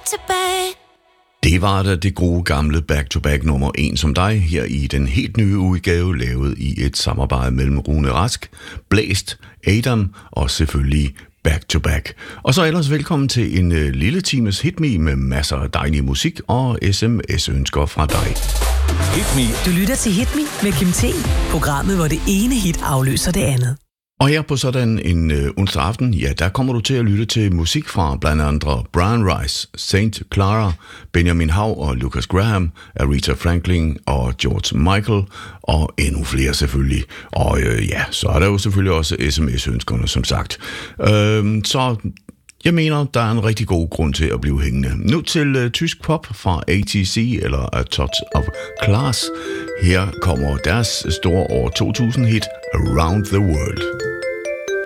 to back. Det var da det gode gamle back-to-back nummer 1 som dig, her i den helt nye udgave, lavet i et samarbejde mellem Rune Rask, Blæst, Adam og selvfølgelig back-to-back. Og så ellers velkommen til en lille times Hit Me med masser af dejlig musik og sms-ønsker fra dig. Hit Me. Du lytter til Hit Me med Kim T, programmet, hvor det ene hit afløser det andet. Og her på sådan en onsdag aften, ja, der kommer du til at lytte til musik fra blandt andre Brian Rice, Saint Clara, Benjamin Hav og Lucas Graham, Aretha Franklin og George Michael, og endnu flere selvfølgelig. Og ja, så er der jo selvfølgelig også sms-ønskerne, som sagt. Så jeg mener, der er en rigtig god grund til at blive hængende. Nu til tysk pop fra ATC, eller A Touch of Class. Her kommer deres store år 2000 hit Around the World.